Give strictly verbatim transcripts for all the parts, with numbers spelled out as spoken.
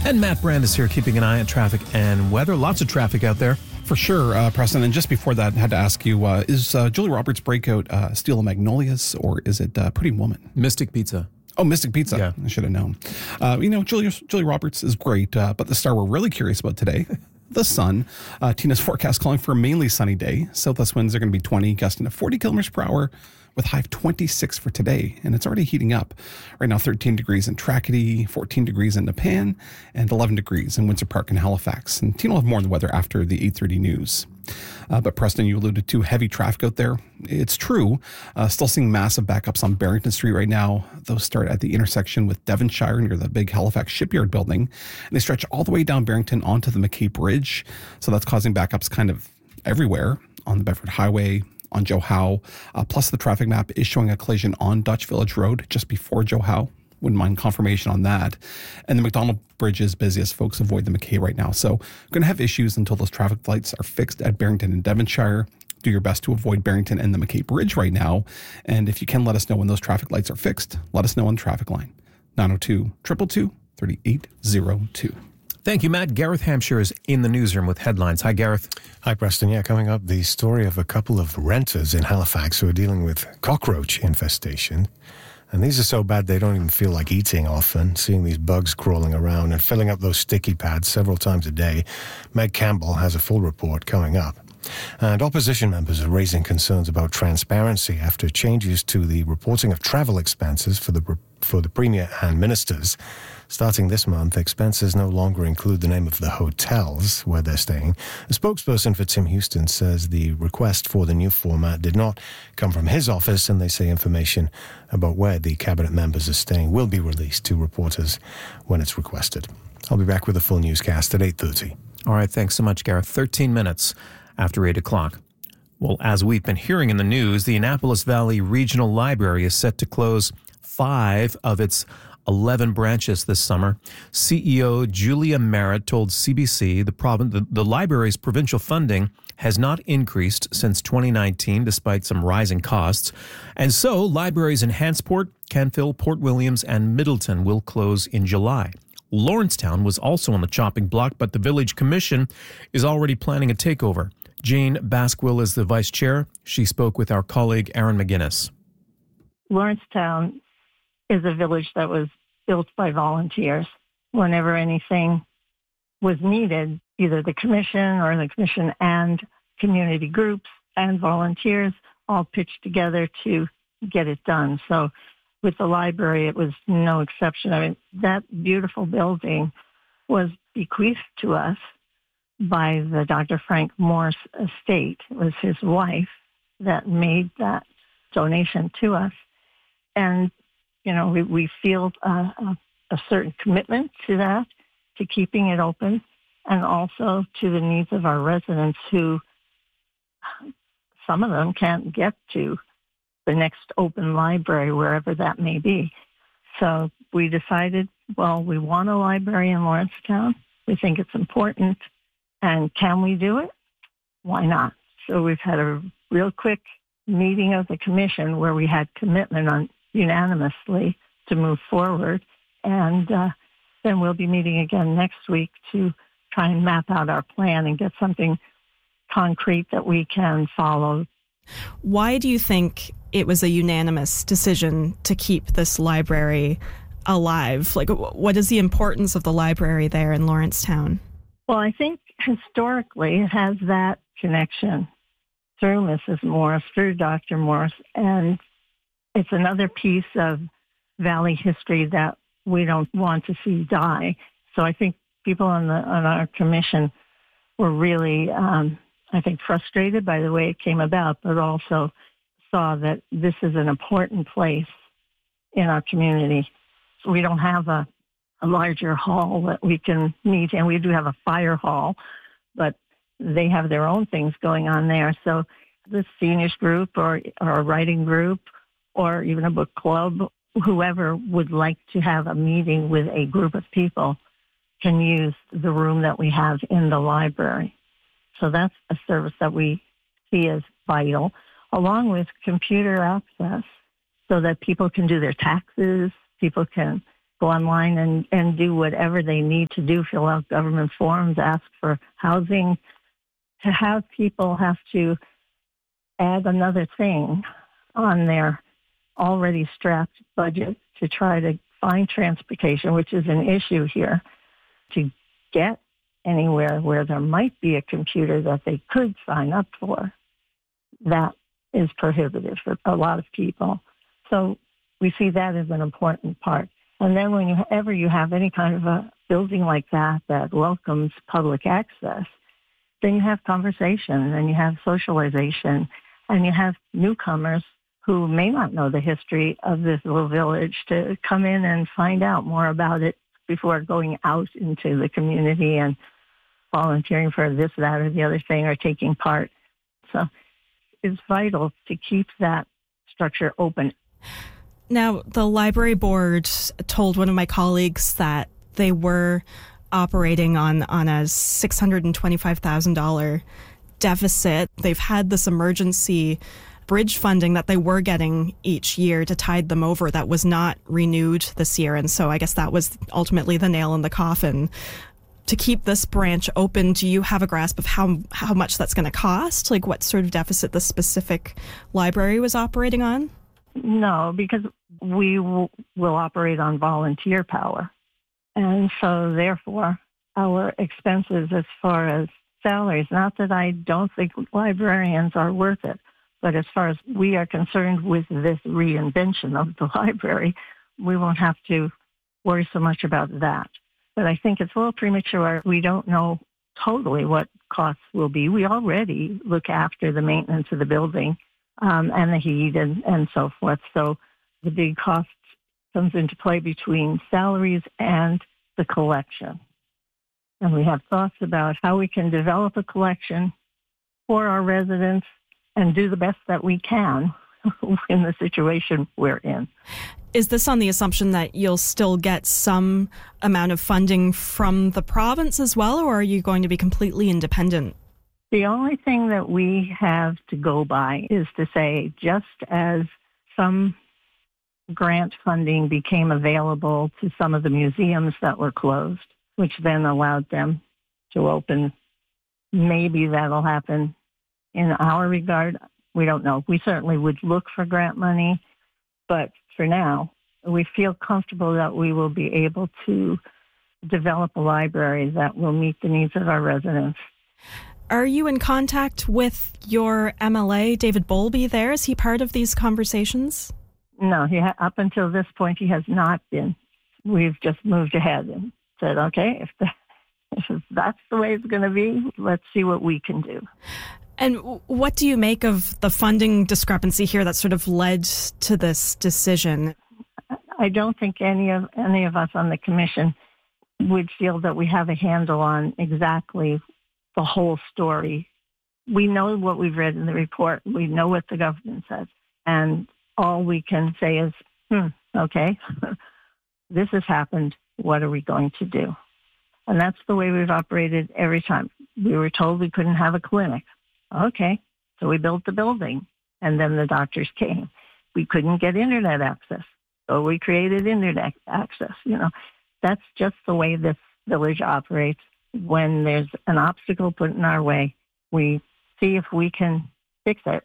And Matt Brand is here keeping an eye on traffic and weather. Lots of traffic out there. For sure, uh, Preston. And just before that, I had to ask you, uh, is uh, Julia Roberts' breakout uh, Steel of Magnolias, or is it uh, Pretty Woman? Mystic Pizza. Oh, Mystic Pizza. Yeah. I should have known. Uh, you know, Julia, Julia Roberts is great, uh, but the star we're really curious about today, the sun. Uh, Tina's forecast calling for a mainly sunny day. Southwest winds are going to be twenty, gusting to forty kilometers per hour, with high of twenty-six for today. And it's already heating up. Right now, thirteen degrees in Tracadie, fourteen degrees in Nepean, and eleven degrees in Windsor Park and Halifax. And Tina will have more on the weather after the eight thirty news. Uh, but Preston, you alluded to heavy traffic out there. It's true. Uh, still seeing massive backups on Barrington Street right now. Those start at the intersection with Devonshire near the big Halifax Shipyard building. And they stretch all the way down Barrington onto the McKay Bridge. So that's causing backups kind of everywhere on the Bedford Highway, on Joe Howe. Uh, plus, the traffic map is showing a collision on Dutch Village Road just before Joe Howe. Wouldn't mind confirmation on that. And the McDonald Bridge is busy as folks avoid the McKay right now. So going to have issues until those traffic lights are fixed at Barrington and Devonshire. Do your best to avoid Barrington and the McKay Bridge right now. And if you can, let us know when those traffic lights are fixed. Let us know on the traffic line. nine oh two, two two two, three eight oh two. Thank you, Matt. Gareth Hampshire is in the newsroom with headlines. Hi, Gareth. Hi, Preston. Yeah, coming up, the story of a couple of renters in Halifax who are dealing with cockroach infestation. And these are so bad they don't even feel like eating often, seeing these bugs crawling around and filling up those sticky pads several times a day. Meg Campbell has a full report coming up. And opposition members are raising concerns about transparency after changes to the reporting of travel expenses for the for the Premier and ministers. Starting this month, expenses no longer include the name of the hotels where they're staying. A spokesperson for Tim Houston says the request for the new format did not come from his office, and they say information about where the cabinet members are staying will be released to reporters when it's requested. I'll be back with a full newscast at eight thirty. All right, thanks so much, Gareth. thirteen minutes after eight o'clock. Well, as we've been hearing in the news, the Annapolis Valley Regional Library is set to close five of its eleven branches this summer. C E O Julia Merritt told C B C the, province, the, the library's provincial funding has not increased since twenty nineteen, despite some rising costs. And so libraries in Hantsport, Canfield, Port Williams, and Middleton will close in July. Lawrencetown was also on the chopping block, but the Village Commission is already planning a takeover. Jane Basquill is the vice chair. She spoke with our colleague Aaron McGuinness. Lawrencetown is a village that was built by volunteers. Whenever anything was needed, either the commission or the commission and community groups and volunteers all pitched together to get it done. So with the library, it was no exception. I mean, that beautiful building was bequeathed to us by the Doctor Frank Morse estate. It was his wife that made that donation to us. And, you know, we, we feel a, a, a certain commitment to that, to keeping it open, and also to the needs of our residents who, some of them can't get to the next open library, wherever that may be. So we decided, well, we want a library in Lawrencetown. We think it's important. And can we do it? Why not? So we've had a real quick meeting of the commission where we had commitment on unanimously to move forward. And uh, then we'll be meeting again next week to try and map out our plan and get something concrete that we can follow. Why do you think it was a unanimous decision to keep this library alive? Like, what is the importance of the library there in Lawrencetown? Well, I think historically it has that connection through Missus Morris, through Doctor Morris, and it's another piece of Valley history that we don't want to see die. So I think people on the on our commission were really, um, I think, frustrated by the way it came about, but also saw that this is an important place in our community. So we don't have a, a larger hall that we can meet, and we do have a fire hall, but they have their own things going on there. So the seniors group or, or a writing group or even a book club, whoever would like to have a meeting with a group of people can use the room that we have in the library. So that's a service that we see as vital, along with computer access so that people can do their taxes, people can go online and, and do whatever they need to do, fill out government forms, ask for housing. To have people have to add another thing on their already strapped budget to try to find transportation, which is an issue here, to get anywhere where there might be a computer that they could sign up for, that is prohibitive for a lot of people. So we see that as an important part. And then whenever you have any kind of a building like that that welcomes public access, then you have conversation and you have socialization and you have newcomers who may not know the history of this little village to come in and find out more about it before going out into the community and volunteering for this, that, or the other thing, or taking part. So it's vital to keep that structure open. Now, the library board told one of my colleagues that they were operating on, on a six hundred twenty-five thousand dollars deficit. They've had this emergency bridge funding that they were getting each year to tide them over that was not renewed this year. And so I guess that was ultimately the nail in the coffin. To keep this branch open, do you have a grasp of how how much that's going to cost? Like what sort of deficit the specific library was operating on? No, because we w- will operate on volunteer power. And so therefore, our expenses as far as salaries, not that I don't think librarians are worth it, but as far as we are concerned with this reinvention of the library, we won't have to worry so much about that. But I think it's a little premature. We don't know totally what costs will be. We already look after the maintenance of the building um, and the heat and, and so forth. So the big cost comes into play between salaries and the collection. And we have thoughts about how we can develop a collection for our residents and do the best that we can in the situation we're in. Is this on the assumption that you'll still get some amount of funding from the province as well, or are you going to be completely independent? The only thing that we have to go by is to say, just as some grant funding became available to some of the museums that were closed, which then allowed them to open, maybe that'll happen in our regard. We don't know. We certainly would look for grant money, but for now, we feel comfortable that we will be able to develop a library that will meet the needs of our residents. Are you in contact with your M L A, David Bowlby, there? Is he part of these conversations? No, he ha- up until this point, he has not been. We've just moved ahead and said, okay, if, the, if that's the way it's going to be, let's see what we can do. And what do you make of the funding discrepancy here that sort of led to this decision? I don't think any of any of us on the commission would feel that we have a handle on exactly the whole story. We know what we've read in the report. We know what the government says. And all we can say is, hmm, okay, this has happened. What are we going to do? And that's the way we've operated every time. We were told we couldn't have a clinic. Okay, so we built the building, and then the doctors came. We couldn't get internet access, so we created internet access. You know, that's just the way this village operates. When there's an obstacle put in our way, we see if we can fix it,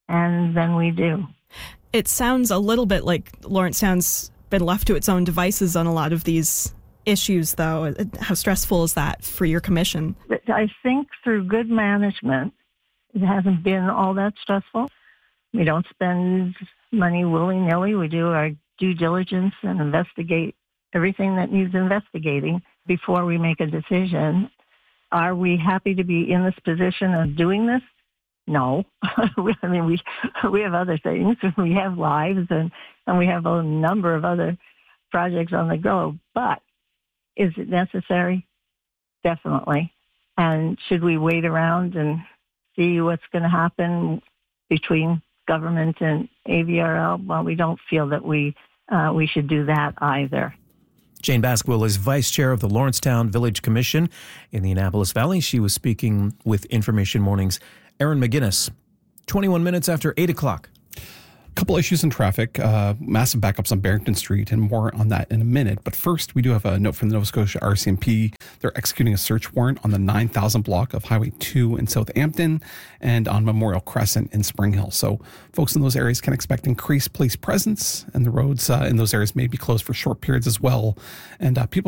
and then we do. It sounds a little bit like Lawrencetown's been left to its own devices on a lot of these issues, though. How stressful is that for your commission? I think through good management, it hasn't been all that stressful. We don't spend money willy-nilly. We do our due diligence and investigate everything that needs investigating before we make a decision. Are we happy to be in this position of doing this? No. I mean, we we have other things. We have lives, and, and we have a number of other projects on the go. But is it necessary? Definitely. And should we wait around and see what's going to happen between government and A V R L? Well, we don't feel that we uh, we should do that either. Jane Baskerville is vice chair of the Lawrencetown Village Commission in the Annapolis Valley. She was speaking with Information Morning's Aaron McGinnis. twenty-one minutes after eight o'clock. Couple issues in traffic, uh, massive backups on Barrington Street, and more on that in a minute. But first, we do have a note from the Nova Scotia R C M P. They're executing a search warrant on the nine thousand block of Highway two in Southampton and on Memorial Crescent in Spring Hill. So folks in those areas can expect increased police presence, and the roads uh, in those areas may be closed for short periods as well. And uh, people